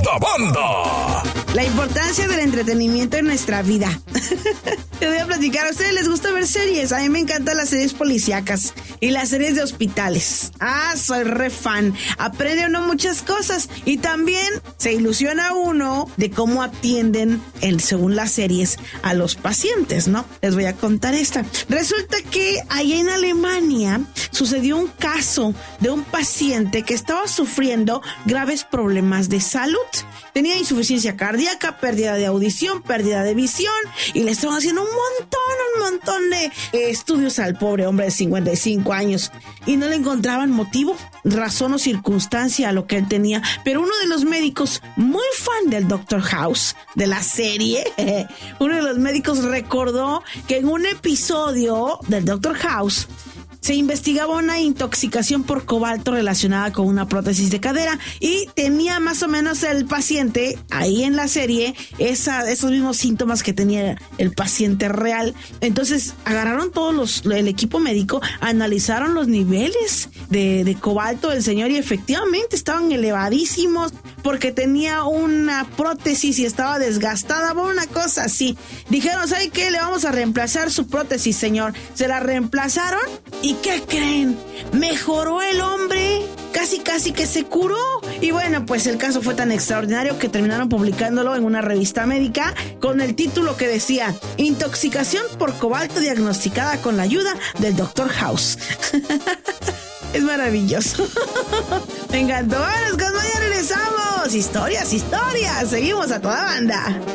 toda banda. La importancia del entretenimiento en nuestra vida. Les voy a platicar. ¿A ustedes les gusta ver series? A mí me encantan las series policíacas y las series de hospitales. Soy re fan. Aprende uno muchas cosas y también se ilusiona uno de cómo atienden, según las series, a los pacientes, ¿no? Les voy a contar esta. Resulta que allá en Alemania sucedió un caso de un paciente que estaba sufriendo graves problemas de salud. Tenía insuficiencia cardíaca, pérdida de audición, pérdida de visión y le estaban haciendo un montón de estudios al pobre hombre de 55 años y no le encontraban motivo, razón o circunstancia a lo que él tenía. Pero uno de los médicos, muy fan del Dr. House, de la serie, uno de los médicos recordó que en un episodio del Dr. House se investigaba una intoxicación por cobalto relacionada con una prótesis de cadera y tenía más o menos el paciente ahí en la serie esos mismos síntomas que tenía el paciente real. Entonces agarraron el equipo médico, analizaron los niveles de cobalto del señor y efectivamente estaban elevadísimos porque tenía una prótesis y estaba desgastada, bueno, una cosa así. Dijeron, ¿sabe qué? Le vamos a reemplazar su prótesis, señor. Se la reemplazaron y ¿qué creen? Mejoró el hombre, casi que se curó. Y bueno, pues el caso fue tan extraordinario que terminaron publicándolo en una revista médica con el título que decía: intoxicación por cobalto diagnosticada con la ayuda del Dr. House. Es maravilloso. Me encantó. Bueno, mañana regresamos. Historias. Seguimos a toda banda.